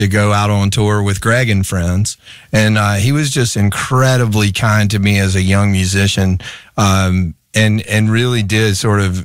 to go out on tour with Greg and friends. And he was just incredibly kind to me as a young musician, and really did sort of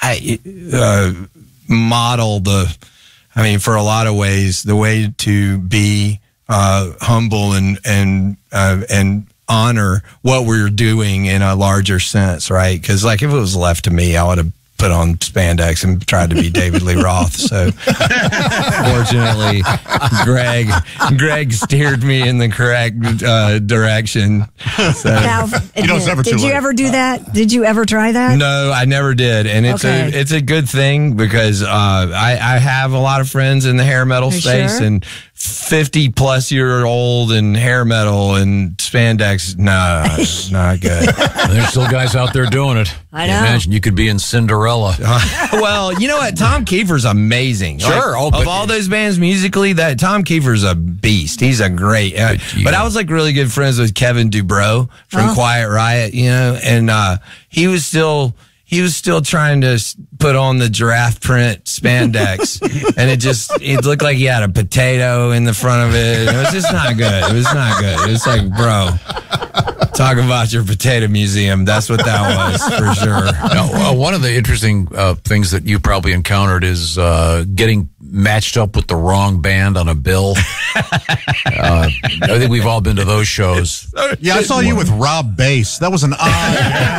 model for a lot of ways, the way to be humble and honor what we're doing in a larger sense, right? Because like if it was left to me, I would have put on spandex and tried to be David Lee Roth. So fortunately, Greg steered me in the correct direction. So. Now, did you ever do that? Did you ever try that? No, I never did, and it's a good thing because I have a lot of friends in the hair metal space, sure? And 50-plus-year-old and hair metal and spandex, not good. There's still guys out there doing it. I know. Imagine you could be in Cinderella. Well, you know what? Tom Kiefer's amazing. Sure. Of all those bands musically, that Tom Kiefer's a beast. He's a great. But I was like really good friends with Kevin Dubrow from Quiet Riot, and he was still trying to put on the giraffe print spandex, and it looked like he had a potato in the front of it. It was just not good. It was not good. It was like, bro, talk about your potato museum. That's what that was for sure. Now, one of the interesting things that you probably encountered is getting matched up with the wrong band on a bill. I think we've all been to those shows. Yeah, I saw you with Rob Bass. That was an odd.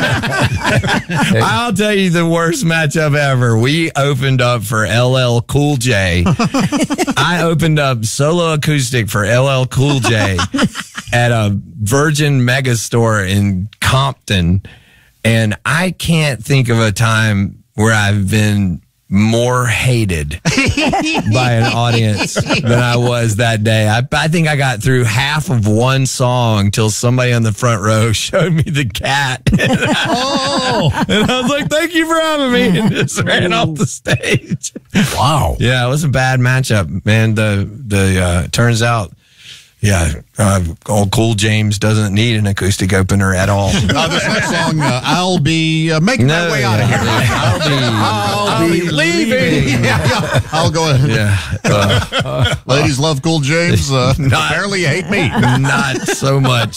I'll tell you the worst matchup ever. We opened up for LL Cool J. I opened up solo acoustic for LL Cool J at a Virgin Megastore in Compton. And I can't think of a time where I've been more hated by an audience than I was that day. I think I got through half of one song till somebody on the front row showed me the cat. And I was like, thank you for having me, and just ran off the stage. Wow. Yeah, it was a bad matchup, man. The turns out, old Cool James doesn't need an acoustic opener at all. This next song, I'll be making my way out of here. I'll be leaving. I'll go ahead. Yeah. Ladies love Cool James. Apparently hate me. Not so much.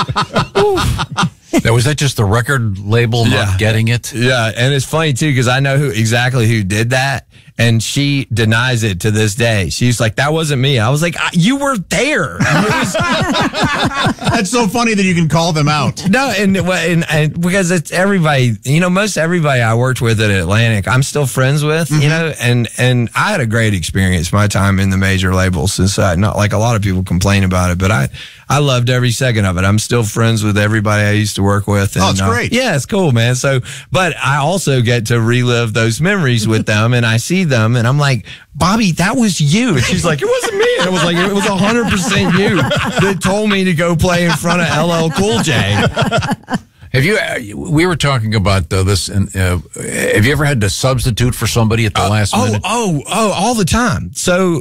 Was that just the record label not getting it? Yeah, and it's funny, too, because I know exactly who did that, and she denies it to this day. She's like, that wasn't me. I was like, you were there. That's so funny that you can call them out. No, and because it's everybody, most everybody I worked with at Atlantic, I'm still friends with, and I had a great experience my time in the major labels, since not like a lot of people complain about it, but I loved every second of it. I'm still friends with everybody I used to work with. And, it's great. Yeah, it's cool, man. So, but I also get to relive those memories with them, and I see them, and I'm like, Bobby, that was you. And she's like, it wasn't me. And I was like, it was 100% you that told me to go play in front of LL Cool J. We were talking about this, and have you ever had to substitute for somebody at the last minute? All the time. So,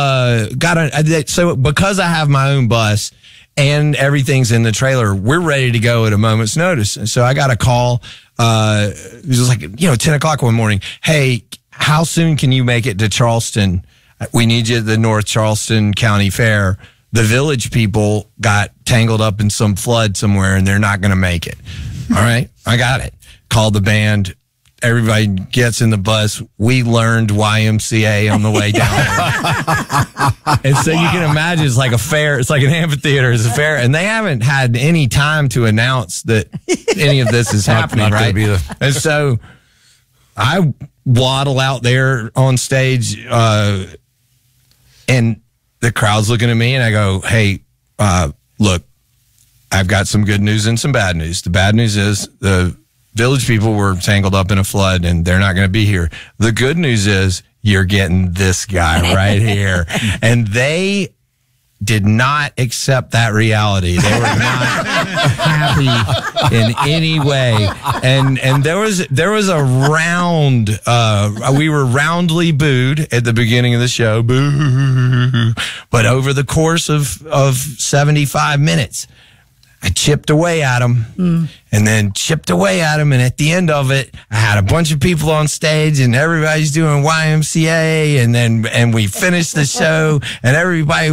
so because I have my own bus and everything's in the trailer, we're ready to go at a moment's notice. And so I got a call, it was like, 10 o'clock one morning. Hey, how soon can you make it to Charleston? We need you at the North Charleston County Fair. The Village people got tangled up in some flood somewhere, and they're not going to make it. All right, I got it. Called the band. Everybody gets in the bus. We learned YMCA on the way down. And so you can imagine it's like a fair. It's like an amphitheater. It's a fair. And they haven't had any time to announce that any of this is happening, right? And so I waddle out there on stage, and the crowd's looking at me, and I go, hey, look, I've got some good news and some bad news. The bad news is the Village people were tangled up in a flood, and they're not going to be here. The good news is you're getting this guy right here. And they did not accept that reality. They were not happy in any way. And there was a round, we were roundly booed at the beginning of the show. Boo. But over the course of 75 minutes, I chipped away at them and then chipped away at them. And at the end of it, I had a bunch of people on stage and everybody's doing YMCA. And we finished the show and everybody